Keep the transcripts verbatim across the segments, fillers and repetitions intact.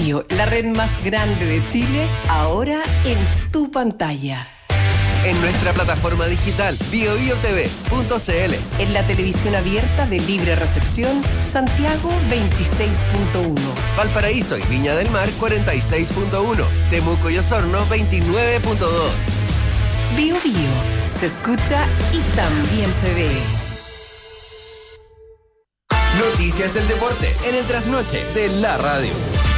Bio, la red más grande de Chile, ahora en tu pantalla. En nuestra plataforma digital bio bio t v punto c l. En la televisión abierta de libre recepción, Santiago veintiséis punto uno. Valparaíso y Viña del Mar cuarenta y seis punto uno. Temuco y Osorno veintinueve punto dos. Bio Bio, se escucha y también se ve. Noticias del deporte en el trasnoche de la radio.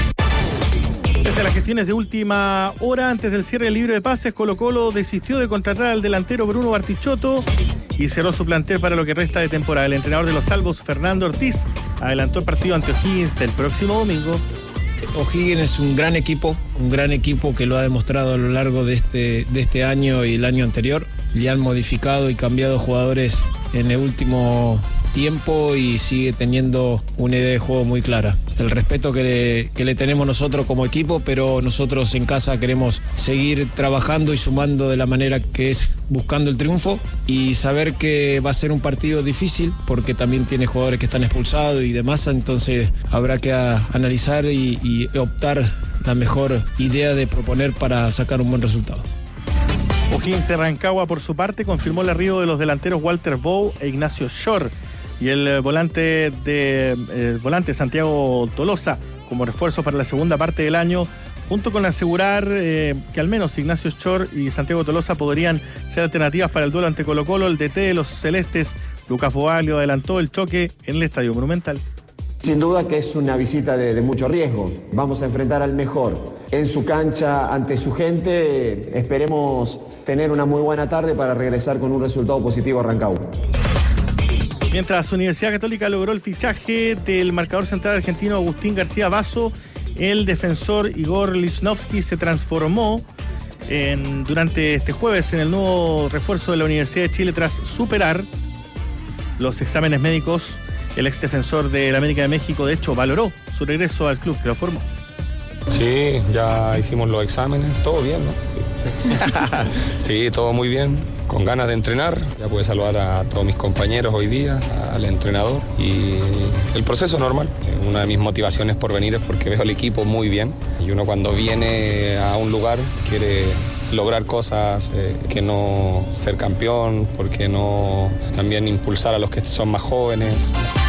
Pese a las gestiones de última hora antes del cierre del libro de pases, Colo-Colo desistió de contratar al delantero Bruno Bartichotto y cerró su plantel para lo que resta de temporada. El entrenador de los Salvos, Fernando Ortiz, adelantó el partido ante O'Higgins del próximo domingo. O'Higgins es un gran equipo, un gran equipo que lo ha demostrado a lo largo de este, de este año y el año anterior. Le han modificado y cambiado jugadores en el último tiempo y sigue teniendo una idea de juego muy clara. El respeto que le, que le tenemos nosotros como equipo, pero nosotros en casa queremos seguir trabajando y sumando de la manera que es, buscando el triunfo, y saber que va a ser un partido difícil porque también tiene jugadores que están expulsados y demás, entonces habrá que a, analizar y, y optar la mejor idea de proponer para sacar un buen resultado. O'Higgins de Rancagua, por su parte, confirmó el arribo de los delanteros Walter Bow e Ignacio Shore y el volante de el volante Santiago Tolosa como refuerzo para la segunda parte del año, junto con asegurar eh, que al menos Ignacio Shore y Santiago Tolosa podrían ser alternativas para el duelo ante Colo-Colo. El D T de los celestes, Lucas Boalio, adelantó el choque en el Estadio Monumental. Sin duda que es una visita de, de mucho riesgo. Vamos a enfrentar al mejor en su cancha, ante su gente. Esperemos tener una muy buena tarde para regresar con un resultado positivo a Rancagua. Mientras Universidad Católica logró el fichaje del marcador central argentino Agustín García Basso, el defensor Igor Lichnowsky se transformó en, durante este jueves en el nuevo refuerzo de la Universidad de Chile tras superar los exámenes médicos. El ex defensor del América de México, de hecho, valoró su regreso al club que lo formó. Sí, ya hicimos los exámenes, todo bien, ¿no? Sí, sí. Sí, todo muy bien, con ganas de entrenar. Ya pude saludar a todos mis compañeros hoy día, al entrenador, y el proceso normal. Una de mis motivaciones por venir es porque veo al equipo muy bien, y uno cuando viene a un lugar quiere lograr cosas, eh, que no ser campeón, porque no también impulsar a los que son más jóvenes.